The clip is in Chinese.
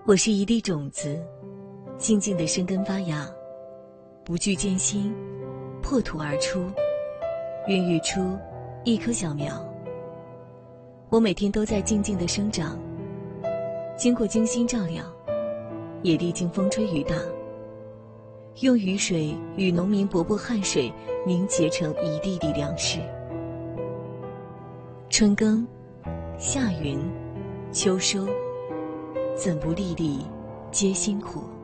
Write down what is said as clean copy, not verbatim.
我是一粒种子，静静地生根发芽，不惧艰辛，破土而出，孕育出一棵小苗。我每天都在静静地生长，经过精心照料，也历经风吹雨打，用雨水与农民伯伯汗水凝结成一粒粒粮食。春耕，夏耘，秋收，怎不粒粒皆辛苦。